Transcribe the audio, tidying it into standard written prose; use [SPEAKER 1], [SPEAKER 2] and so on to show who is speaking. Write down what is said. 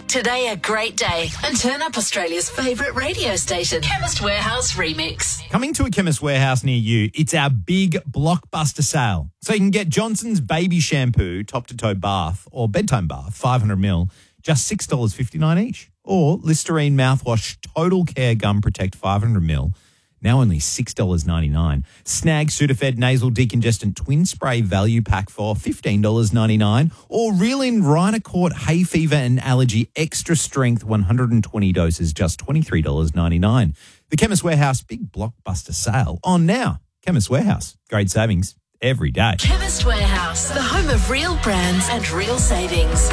[SPEAKER 1] today a great day and turn up Australia's favourite radio station, Chemist Warehouse Remix.
[SPEAKER 2] Coming to a Chemist Warehouse near you, it's our big blockbuster sale. So you can get Johnson's Baby Shampoo, top-to-toe bath or bedtime bath, 500ml, just $6.59 each. Or Listerine Mouthwash Total Care Gum Protect 500ml, now only $6.99. Snag Sudafed Nasal Decongestant Twin Spray Value Pack for $15.99. Or Reelin Rhinocort Hay Fever and Allergy Extra Strength 120 doses, just $23.99. The Chemist Warehouse Big Blockbuster Sale on now. Chemist Warehouse. Great savings every day.
[SPEAKER 1] Chemist Warehouse, the home of real brands and real savings.